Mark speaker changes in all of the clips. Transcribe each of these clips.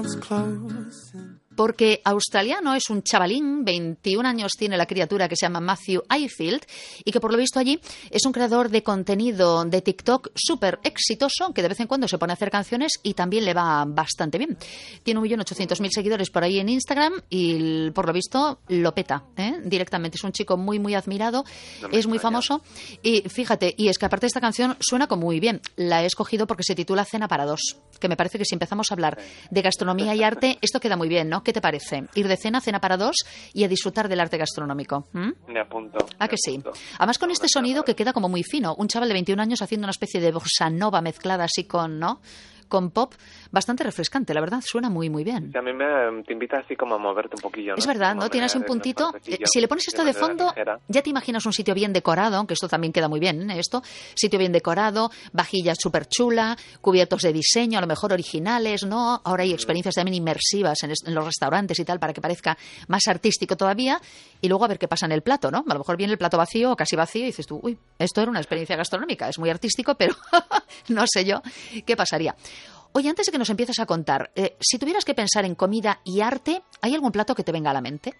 Speaker 1: Porque australiano es un chavalín, 21 años tiene la criatura, que se llama Matthew Ifield, y que por lo visto allí es un creador de contenido de TikTok súper exitoso, que de vez en cuando se pone a hacer canciones y también le va bastante bien. Tiene 1.800.000 seguidores por ahí en Instagram y por lo visto lo peta, directamente. Es un chico muy, muy admirado, es muy famoso y fíjate, y es que aparte de esta canción suena como muy bien. La he escogido porque se titula Cena para dos, que me parece que si empezamos a hablar de gastronomía y arte, esto queda muy bien, ¿no? ¿Qué te parece? Ir de cena para dos y a disfrutar del arte gastronómico.
Speaker 2: Me apunto.
Speaker 1: ¿A que sí? Además con este sonido que queda como muy fino. Un chaval de 21 años haciendo una especie de bossa nova mezclada así con, ¿no?, con pop, bastante refrescante, la verdad, suena muy, muy bien.
Speaker 2: Sí, a mí te invita así como a moverte un poquillo, ¿no?
Speaker 1: Es verdad, ¿no? Tienes un puntito. Si le pones esto de fondo, ya te imaginas un sitio bien decorado, aunque esto también queda muy bien, esto. Sitio bien decorado, vajilla súper chula, cubiertos de diseño, a lo mejor originales, ¿no? Ahora hay experiencias también inmersivas en los restaurantes y tal, para que parezca más artístico todavía. Y luego a ver qué pasa en el plato, ¿no? A lo mejor viene el plato vacío o casi vacío y dices tú, uy, esto era una experiencia gastronómica, es muy artístico, pero no sé yo qué pasaría. Oye, antes de que nos empieces a contar, si tuvieras que pensar en comida y arte, ¿hay algún plato que te venga a la mente?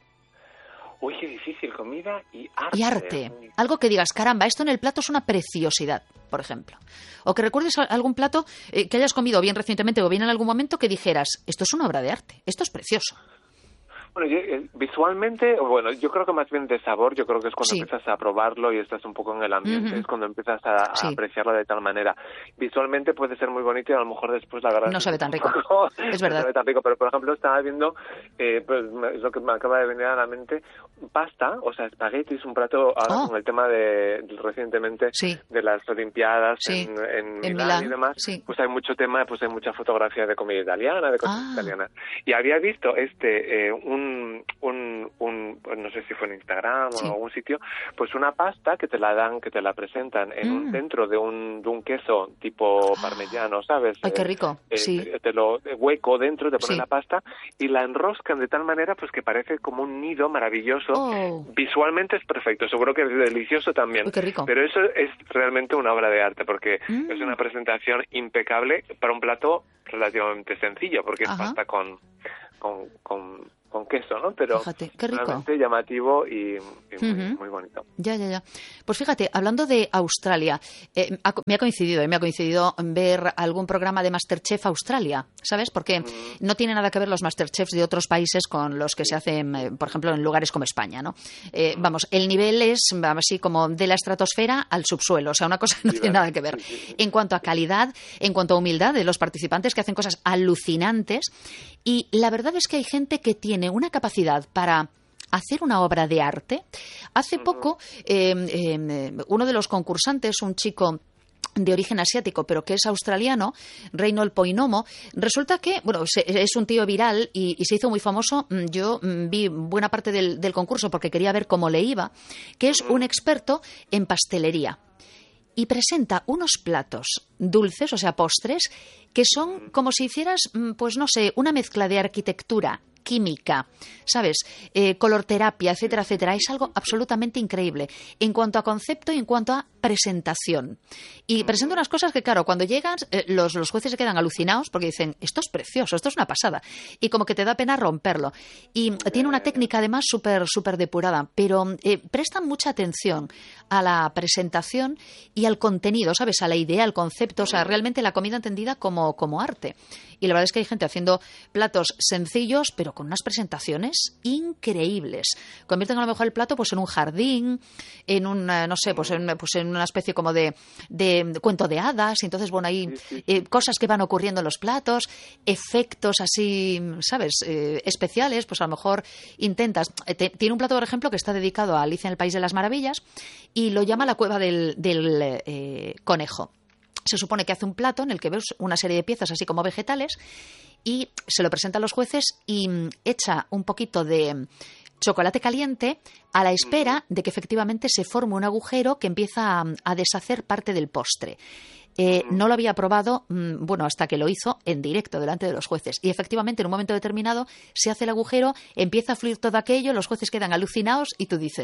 Speaker 2: Uy, qué difícil, comida y arte.
Speaker 1: Y arte. Algo que digas, caramba, esto en el plato es una preciosidad, por ejemplo. O que recuerdes algún plato que hayas comido bien recientemente o bien en algún momento que dijeras, esto es una obra de arte, esto es precioso.
Speaker 2: Bueno, visualmente, bueno, yo creo que más bien de sabor, yo creo que es cuando
Speaker 1: Sí.
Speaker 2: empiezas a probarlo y estás un poco en el ambiente, es cuando empiezas a
Speaker 1: Sí.
Speaker 2: apreciarlo de tal manera. Visualmente puede ser muy bonito y a lo mejor después la verdad
Speaker 1: No
Speaker 2: es
Speaker 1: sabe tan rico, es
Speaker 2: no
Speaker 1: verdad.
Speaker 2: sabe tan rico, pero por ejemplo estaba viendo, pues es lo que me acaba de venir a la mente, pasta, o sea, espaguetis, un plato ahora con el tema de recientemente
Speaker 1: Sí.
Speaker 2: de las Olimpiadas
Speaker 1: Sí.
Speaker 2: en
Speaker 1: En
Speaker 2: Milán y
Speaker 1: Milán,
Speaker 2: demás,
Speaker 1: sí.
Speaker 2: pues hay mucho tema, pues hay mucha fotografía de comida italiana, de cosas italianas. Y había visto no sé si fue en Instagram o en algún sitio, pues una pasta que te la presentan dentro de un queso tipo parmellano, ¿sabes?
Speaker 1: Ay, qué rico, sí.
Speaker 2: Te lo hueco dentro, te ponen
Speaker 1: Sí.
Speaker 2: la pasta y la enroscan de tal manera pues que parece como un nido maravilloso.
Speaker 1: Oh.
Speaker 2: Visualmente es perfecto, seguro que es delicioso también.
Speaker 1: Uy, qué rico.
Speaker 2: Pero eso es realmente una obra de arte porque es una presentación impecable para un plato relativamente sencillo, porque es pasta con queso, ¿no? Pero
Speaker 1: fíjate, qué rico.
Speaker 2: realmente llamativo y muy bonito.
Speaker 1: Ya. Pues fíjate, hablando de Australia, me ha coincidido ver algún programa de MasterChef Australia, ¿sabes? Porque no tiene nada que ver los MasterChefs de otros países con los que se hacen, por ejemplo, en lugares como España, ¿no? Vamos, el nivel es así como de la estratosfera al subsuelo, o sea, una cosa que no tiene nada que ver. En cuanto a calidad, en cuanto a humildad de los participantes que hacen cosas alucinantes, y la verdad es que hay gente que tiene una capacidad para hacer una obra de arte. Hace poco, uno de los concursantes, un chico de origen asiático, pero que es australiano, Reynold Poinomo, resulta que, bueno, es un tío viral y se hizo muy famoso. Yo vi buena parte del concurso porque quería ver cómo le iba, que es un experto en pastelería. Y presenta unos platos dulces, o sea, postres, que son como si hicieras, pues no sé, una mezcla de arquitectura, química, ¿sabes? Colorterapia, etcétera, etcétera. Es algo absolutamente increíble en cuanto a concepto y en cuanto a presentación. Y presenta unas cosas que, claro, cuando llegan, los jueces se quedan alucinados porque dicen, esto es precioso, esto es una pasada. Y como que te da pena romperlo. Y tiene una técnica, además, súper depurada, pero prestan mucha atención a la presentación y al contenido, ¿sabes? A la idea, al concepto, o sea, realmente la comida entendida como arte. Y la verdad es que hay gente haciendo platos sencillos, pero con unas presentaciones increíbles. Convierten a lo mejor el plato pues en un jardín, en una, no sé, pues en una especie como de cuento de hadas. Y entonces, bueno, hay cosas que van ocurriendo en los platos, efectos así, ¿sabes? Especiales, pues a lo mejor intentas. Tiene un plato, por ejemplo, que está dedicado a Alicia en el País de las Maravillas y lo llama la cueva del conejo. Se supone que hace un plato en el que ves una serie de piezas así como vegetales y se lo presenta a los jueces y echa un poquito de chocolate caliente a la espera de que efectivamente se forme un agujero que empieza a deshacer parte del postre. No lo había probado, bueno, hasta que lo hizo en directo delante de los jueces. Y efectivamente, en un momento determinado, se hace el agujero, empieza a fluir todo aquello, los jueces quedan alucinados y tú dices,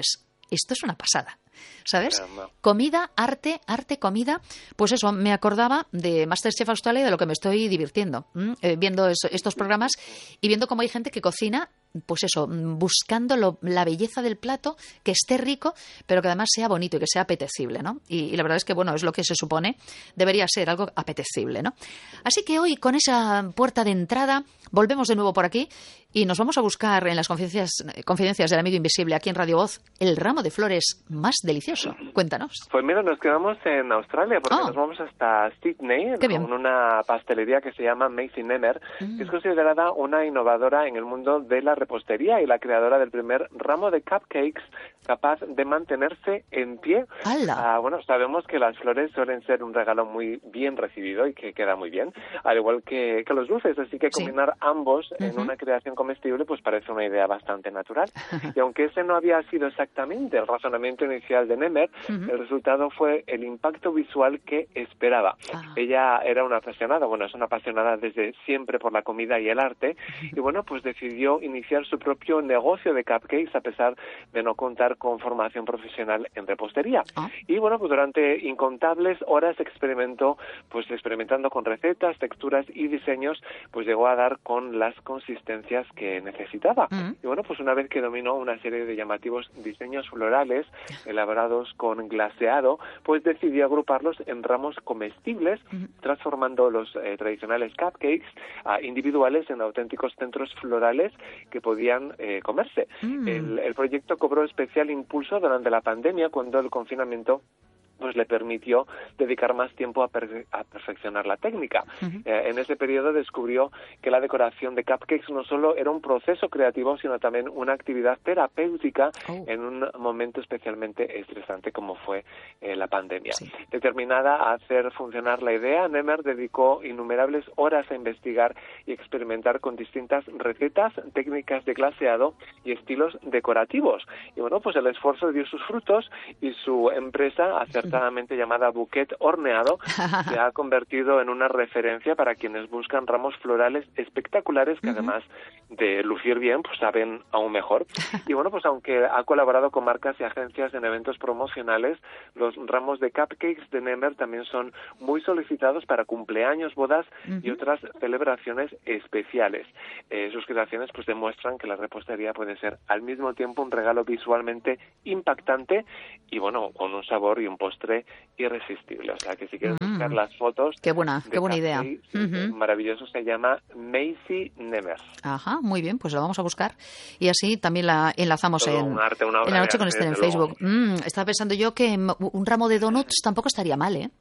Speaker 1: esto es una pasada, ¿sabes? Comida, arte, comida. Pues eso, me acordaba de MasterChef Australia y de lo que me estoy divirtiendo, viendo estos programas y viendo cómo hay gente que cocina, pues eso, buscando la belleza del plato, que esté rico, pero que además sea bonito y que sea apetecible, ¿no? Y la verdad es que, bueno, es lo que se supone, debería ser algo apetecible, ¿no? Así que hoy, con esa puerta de entrada, volvemos de nuevo por aquí y nos vamos a buscar en las confidencias del amigo invisible aquí en Radio Voz el ramo de flores más delicioso. Cuéntanos.
Speaker 2: Pues mira, nos quedamos en Australia porque nos vamos hasta Sydney con una pastelería que se llama Maisie Nemmer, que es considerada una innovadora en el mundo de la repostería y la creadora del primer ramo de cupcakes capaz de mantenerse en pie. Bueno, sabemos que las flores suelen ser un regalo muy bien recibido y que queda muy bien, al igual que los dulces, así que combinar ambos en una creación comestible pues parece una idea bastante natural. Y aunque ese no había sido exactamente el razonamiento inicial de Nemmer, el resultado fue el impacto visual que esperaba. Ella era una apasionada, es una apasionada desde siempre por la comida y el arte, y bueno, pues decidió iniciar su propio negocio de cupcakes a pesar de no contar con formación profesional en repostería. Y bueno, pues durante incontables horas experimentando con recetas, texturas y diseños, pues llegó a dar con las consistencias que necesitaba. Y bueno, pues una vez que dominó una serie de llamativos diseños florales elaborados con glaseado, pues decidió agruparlos en ramos comestibles, transformando los tradicionales cupcakes individuales en auténticos centros florales que podían comerse. El proyecto cobró especial impulso durante la pandemia, cuando el confinamiento pues le permitió dedicar más tiempo a perfeccionar la técnica. En ese periodo descubrió que la decoración de cupcakes no solo era un proceso creativo, sino también una actividad terapéutica en un momento especialmente estresante como fue la pandemia. Determinada a hacer funcionar la idea, Nemmer dedicó innumerables horas a investigar y experimentar con distintas recetas, técnicas de glaseado y estilos decorativos. Y bueno, pues el esfuerzo dio sus frutos y su empresa acertadamente llamada Bouquet Horneado se ha convertido en una referencia para quienes buscan ramos florales espectaculares que además de lucir bien, pues saben aún mejor. Y bueno, pues aunque ha colaborado con marcas y agencias en eventos promocionales, los ramos de cupcakes de Nemmer también son muy solicitados para cumpleaños, bodas y otras celebraciones especiales. Sus creaciones pues demuestran que la repostería puede ser al mismo tiempo un regalo visualmente impactante y bueno, con un sabor y un postre irresistible. O sea que si quieres buscar las fotos,
Speaker 1: qué buena idea.
Speaker 2: Maravilloso, se llama Maisie Nemmer.
Speaker 1: Ajá, muy bien, pues lo vamos a buscar y así también la enlazamos en la noche con Esther en Facebook. Estaba pensando yo que un ramo de donuts tampoco estaría mal, ¿eh?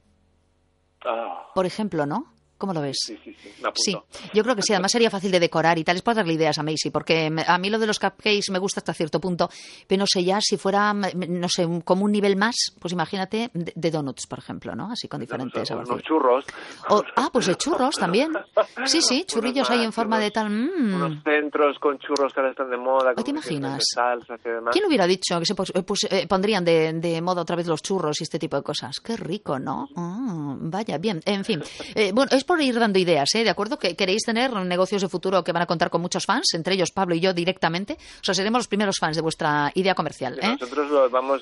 Speaker 1: Por ejemplo, ¿no? ¿Cómo lo ves?
Speaker 2: Sí,
Speaker 1: yo creo que sí. Además sería fácil de decorar y tal. Les puedo darle ideas a Maisie, porque a mí lo de los cupcakes me gusta hasta cierto punto, pero no sé, ya si fuera, no sé, como un nivel más, pues imagínate de donuts, por ejemplo, ¿no? Así con diferentes sabores.
Speaker 2: Unos churros.
Speaker 1: Pues de churros también. Sí, churrillos ahí en forma de tal.
Speaker 2: Unos centros con churros que ahora están de moda.
Speaker 1: ¿Te imaginas?
Speaker 2: Salsa y demás.
Speaker 1: ¿Quién hubiera dicho que se pondrían de moda otra vez los churros y este tipo de cosas? Qué rico, ¿no? Vaya, bien. En fin. Bueno, es por ir dando ideas, ¿de acuerdo? Que queréis tener negocios de futuro que van a contar con muchos fans, entre ellos Pablo y yo directamente. O sea, seremos los primeros fans de vuestra idea comercial.
Speaker 2: Nosotros vamos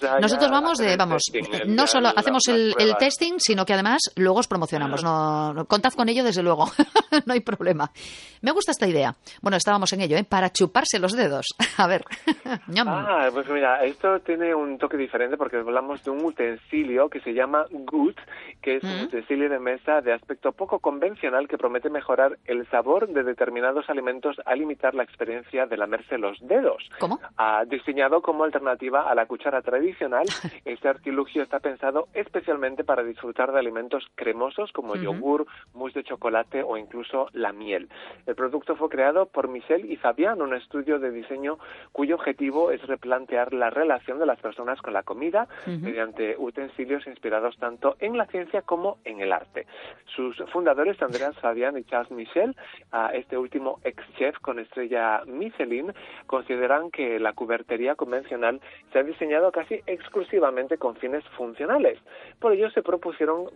Speaker 1: no solo hacemos el testing, sino que además luego os promocionamos. No, contad con ello, desde luego. No hay problema. Me gusta esta idea. Bueno, estábamos en ello, para chuparse los dedos. A ver.
Speaker 2: Pues mira, esto tiene un toque diferente porque hablamos de un utensilio que se llama Gut, que es un utensilio de mesa de aspecto poco convencional que promete mejorar el sabor de determinados alimentos al imitar la experiencia de lamerse los dedos.
Speaker 1: ¿Cómo?
Speaker 2: Diseñado como alternativa a la cuchara tradicional, este artilugio está pensado especialmente para disfrutar de alimentos cremosos como yogur, mousse de chocolate o incluso la miel. El producto fue creado por Michel y Fabián, un estudio de diseño cuyo objetivo es replantear la relación de las personas con la comida mediante utensilios inspirados tanto en la ciencia como en el arte. Sus fundadores colaboradores, Andreas Fabian y Charles Michel, este último ex-chef con estrella Michelin, consideran que la cubertería convencional se ha diseñado casi exclusivamente con fines funcionales. Por ello se propusieron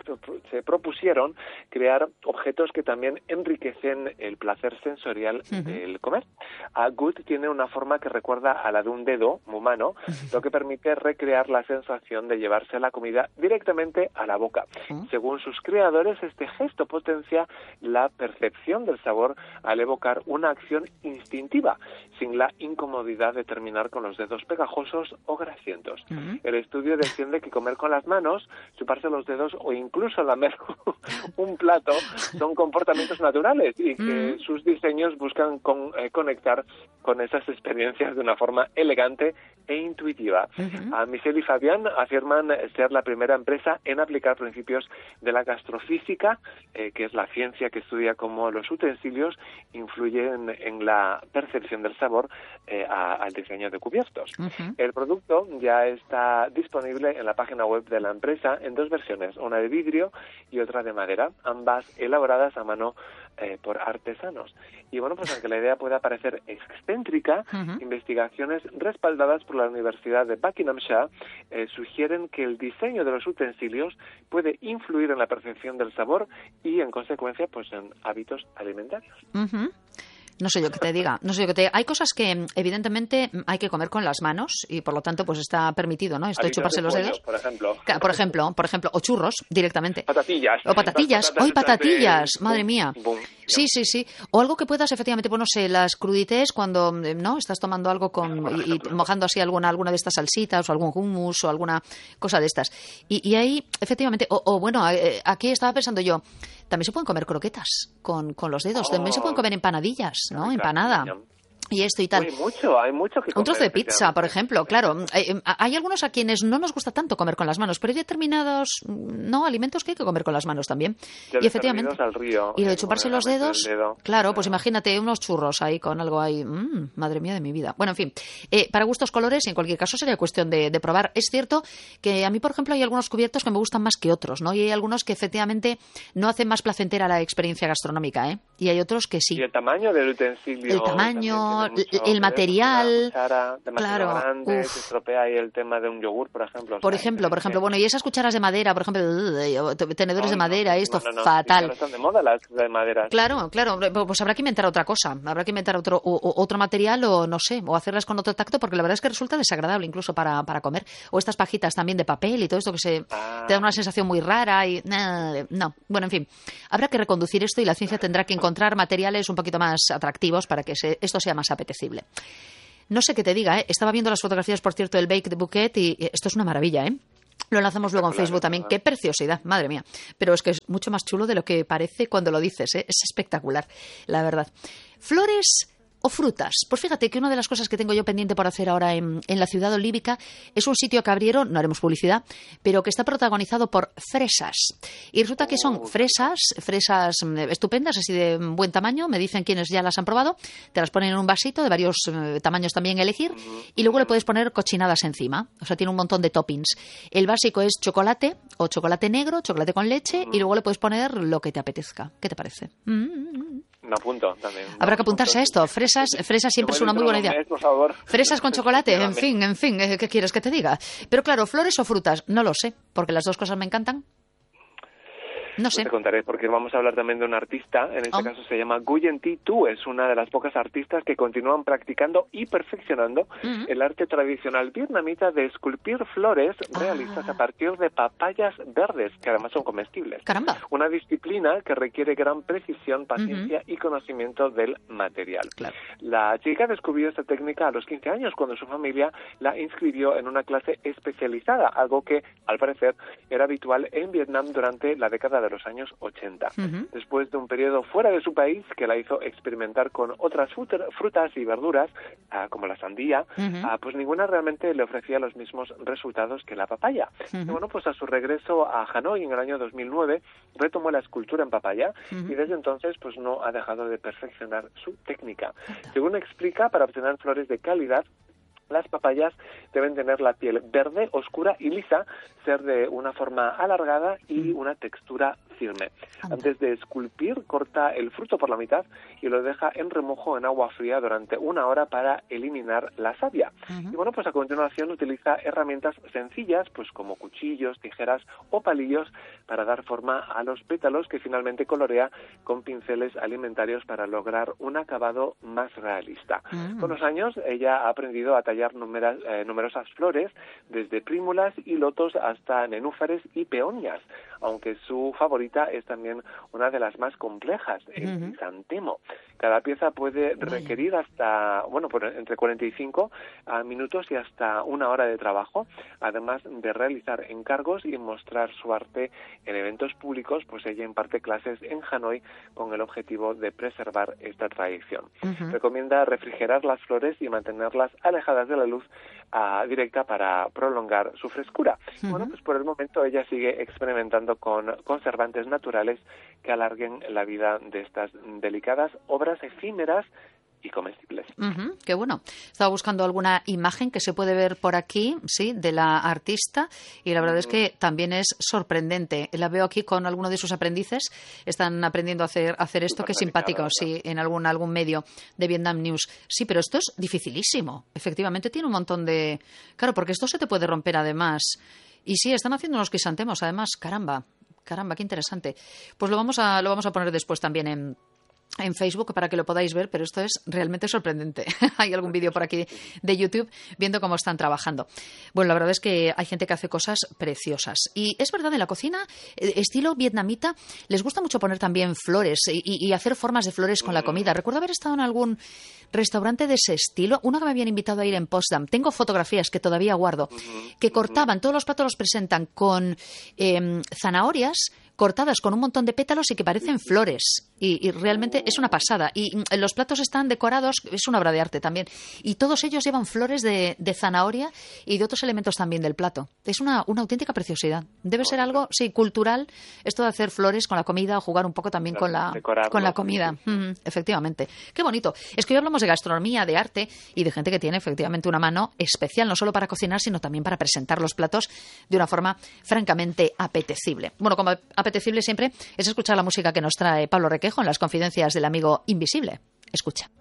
Speaker 2: crear objetos que también enriquecen el placer sensorial del comer. Good tiene una forma que recuerda a la de un dedo humano, lo que permite recrear la sensación de llevarse la comida directamente a la boca. Según sus creadores, este gesto potencia la percepción del sabor al evocar una acción instintiva, sin la incomodidad de terminar con los dedos pegajosos o grasientos. El estudio defiende que comer con las manos, chuparse los dedos o incluso lamer un plato son comportamientos naturales y que sus diseños buscan conectar con esas experiencias de una forma elegante e intuitiva. Michel y Fabián afirman ser la primera empresa en aplicar principios de la gastrofísica, que es la ciencia que estudia cómo los utensilios influyen en la percepción del sabor al diseño de cubiertos. El producto ya está disponible en la página web de la empresa en dos versiones, una de vidrio y otra de madera, ambas elaboradas a mano por artesanos. Y bueno, pues aunque la idea pueda parecer excéntrica, investigaciones respaldadas por la Universidad de Buckinghamshire sugieren que el diseño de los utensilios puede influir en la percepción del sabor y, en consecuencia, pues en hábitos alimentarios.
Speaker 1: No sé yo qué te diga, Hay cosas que evidentemente hay que comer con las manos y por lo tanto pues está permitido, ¿no? Esto de chuparse los dedos.
Speaker 2: Por ejemplo,
Speaker 1: o churros directamente.
Speaker 2: Patatillas.
Speaker 1: O patatillas. ¡Ay, patatillas! Madre mía. Sí. O algo que puedas efectivamente, pues no sé, las crudités cuando no estás tomando algo y mojando así alguna de estas salsitas o algún hummus o alguna cosa de estas. Y ahí efectivamente, bueno, aquí estaba pensando yo, también se pueden comer croquetas con los dedos, también se pueden comer empanadillas, ¿no? Empanada. Y esto y tal.
Speaker 2: Hay mucho que comer.
Speaker 1: Un trozo de pizza, por ejemplo, claro. Hay algunos a quienes no nos gusta tanto comer con las manos, pero hay determinados alimentos que hay que comer con las manos también. Y efectivamente.
Speaker 2: Al río,
Speaker 1: y lo de chuparse los dedos, claro, pues imagínate unos churros ahí con algo ahí. Madre mía de mi vida. Bueno, en fin, para gustos colores, y en cualquier caso sería cuestión de probar. Es cierto que a mí, por ejemplo, hay algunos cubiertos que me gustan más que otros, ¿no? Y hay algunos que efectivamente no hacen más placentera la experiencia gastronómica, ¿eh? Y hay otros que sí.
Speaker 2: Y el tamaño del utensilio.
Speaker 1: El tamaño, el material,
Speaker 2: claro, grande, se estropea ahí el tema de un yogur, por ejemplo.
Speaker 1: Por ejemplo, bueno, y esas cucharas de madera, por ejemplo, tenedores de madera, fatal.
Speaker 2: No están de moda las de madera.
Speaker 1: Claro, pues habrá que inventar otra cosa, habrá que inventar otro material o no sé, o hacerlas con otro tacto, porque la verdad es que resulta desagradable incluso para comer. O estas pajitas también de papel y todo esto que te da una sensación muy rara y no. Bueno, en fin, habrá que reconducir esto y la ciencia tendrá que encontrar materiales un poquito más atractivos para que esto sea más apetecible. No sé qué te diga, Estaba viendo las fotografías, por cierto, del Baked Bouquet y esto es una maravilla, Lo lanzamos luego en Facebook también. ¡Qué preciosidad! Madre mía. Pero es que es mucho más chulo de lo que parece cuando lo dices, Es espectacular, la verdad. Flores o frutas. Pues fíjate que una de las cosas que tengo yo pendiente por hacer ahora en la ciudad olívica es un sitio que abrieron, no haremos publicidad, pero que está protagonizado por fresas. Y resulta que son fresas estupendas, así de buen tamaño. Me dicen quienes ya las han probado. Te las ponen en un vasito de varios tamaños también elegir y luego le puedes poner cochinadas encima. O sea, tiene un montón de toppings. El básico es chocolate o chocolate negro, chocolate con leche y luego le puedes poner lo que te apetezca. ¿Qué te parece?
Speaker 2: Me apunto también.
Speaker 1: Habrá que apuntarse a esto. Fresas siempre es una muy buena idea.
Speaker 2: Por favor.
Speaker 1: Fresas con chocolate, en fin, ¿qué quieres que te diga? Pero claro, flores o frutas, no lo sé, porque las dos cosas me encantan. No sé.
Speaker 2: Te contaré, porque vamos a hablar también de un artista, en este caso se llama Nguyen Thi Tu, es una de las pocas artistas que continúan practicando y perfeccionando el arte tradicional vietnamita de esculpir flores realistas a partir de papayas verdes, que además son comestibles.
Speaker 1: ¡Caramba!
Speaker 2: Una disciplina que requiere gran precisión, paciencia y conocimiento del material.
Speaker 1: Claro.
Speaker 2: La chica descubrió esta técnica a los 15 años, cuando su familia la inscribió en una clase especializada, algo que, al parecer, era habitual en Vietnam durante la década de los años 80. Después de un periodo fuera de su país que la hizo experimentar con otras frutas y verduras, como la sandía, pues ninguna realmente le ofrecía los mismos resultados que la papaya. Y bueno, pues a su regreso a Hanoi en el año 2009, retomó la escultura en papaya y desde entonces pues no ha dejado de perfeccionar su técnica. Según explica, para obtener flores de calidad, las papayas deben tener la piel verde, oscura y lisa, ser de una forma alargada y una textura firme. Antes de esculpir, corta el fruto por la mitad y lo deja en remojo en agua fría durante 1 hora para eliminar la savia. Y bueno, pues a continuación utiliza herramientas sencillas, pues como cuchillos, tijeras o palillos para dar forma a los pétalos, que finalmente colorea con pinceles alimentarios para lograr un acabado más realista. Con los años, ella ha aprendido a tallar numerosas flores, desde prímulas y lotos hasta nenúfares y peonias, aunque su favorita es también una de las más complejas, el crisantemo. Cada pieza puede requerir hasta, entre 45 minutos y hasta 1 hora de trabajo, además de realizar encargos y mostrar su arte en eventos públicos, pues ella imparte clases en Hanoi con el objetivo de preservar esta tradición. Recomienda refrigerar las flores y mantenerlas alejadas de la luz directa para prolongar su frescura. Bueno, pues por el momento ella sigue experimentando con conservantes naturales que alarguen la vida de estas delicadas obras efímeras y comestibles.
Speaker 1: Qué bueno. Estaba buscando alguna imagen que se puede ver por aquí, sí, de la artista, y la verdad es que también es sorprendente. La veo aquí con alguno de sus aprendices. Están aprendiendo a hacer esto, que es simpático, sí, en algún medio de Vietnam News. Sí, pero esto es dificilísimo. Efectivamente tiene un montón de... Claro, porque esto se te puede romper además. Y sí, están haciendo unos crisantemos, además. Caramba, qué interesante. Pues lo vamos a poner después también en Facebook para que lo podáis ver, pero esto es realmente sorprendente. Hay algún vídeo por aquí de YouTube viendo cómo están trabajando. Bueno, la verdad es que hay gente que hace cosas preciosas. Y es verdad, en la cocina, estilo vietnamita, les gusta mucho poner también flores y hacer formas de flores con la comida. Recuerdo haber estado en algún restaurante de ese estilo, uno que me habían invitado a ir en Potsdam. Tengo fotografías que todavía guardo, que cortaban, todos los platos los presentan con zanahorias cortadas con un montón de pétalos y que parecen flores. Y realmente es una pasada. Y los platos están decorados, es una obra de arte también. Y todos ellos llevan flores de zanahoria y de otros elementos también del plato. Es una auténtica preciosidad. Debe ser algo, sí, cultural, esto de hacer flores con la comida o jugar un poco también con la comida. Efectivamente. Qué bonito. Es que hoy hablamos de gastronomía, de arte y de gente que tiene efectivamente una mano especial, no solo para cocinar, sino también para presentar los platos de una forma francamente apetecible. Bueno, como apetecible siempre es escuchar la música que nos trae Pablo Requejo en las confidencias del amigo invisible. Escucha.